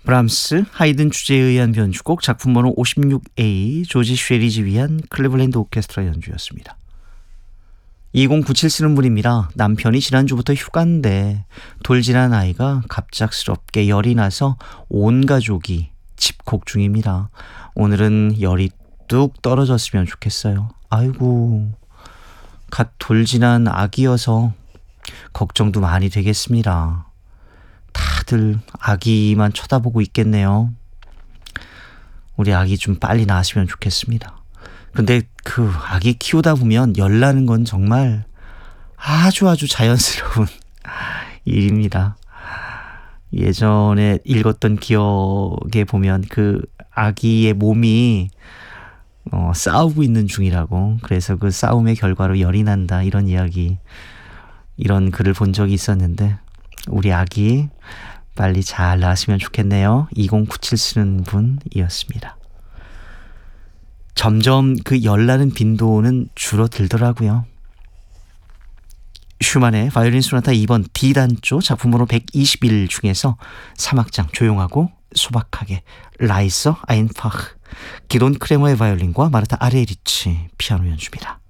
브람스, 하이든 주제에 의한 변주곡 작품 번호 56A 조지 쉐리지 위한 클리블랜드 오케스트라 연주였습니다. 2097 쓰는 분입니다. 남편이 지난주부터 휴가인데 돌진한 아이가 갑작스럽게 열이 나서 온 가족이 집콕 중입니다. 오늘은 열이 뚝 떨어졌으면 좋겠어요. 아이고, 갓 돌진한 아기여서 걱정도 많이 되겠습니다. 다들 아기만 쳐다보고 있겠네요. 우리 아기 좀 빨리 나았으면 좋겠습니다. 근데 그 아기 키우다 보면 열 나는 건 정말 아주 자연스러운 일입니다. 예전에 읽었던 기억에 보면 그 아기의 몸이 싸우고 있는 중이라고, 그래서 그 싸움의 결과로 열이 난다, 이런 이야기, 이런 글을 본 적이 있었는데 우리 아기 빨리 잘 나았으면 좋겠네요. 2097 쓰는 분이었습니다. 점점 그 열나는 빈도는 줄어들더라고요. 슈만의 바이올린 소나타 2번 D단조 작품으로 121 중에서 3악장 조용하고 소박하게 라이서 아인파흐, 기돈 크레머의 바이올린과 마르타 아르에리치 피아노 연주입니다.